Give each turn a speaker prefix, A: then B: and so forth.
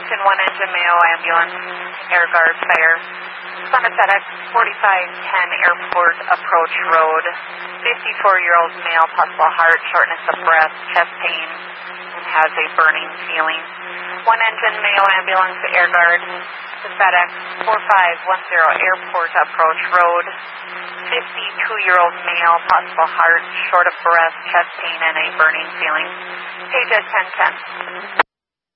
A: Washington, 1 engine, Mayo ambulance, Air Guard fire. Son of FedEx, 4510 Airport Approach Road. 54-year-old male, possible heart, shortness of breath, chest pain, and has a burning feeling. 1 engine, Mayo ambulance, Air Guard, to FedEx, 4510 Airport Approach Road. 52-year-old male, possible heart, short of breath, chest pain, and a burning feeling. Page at 1010.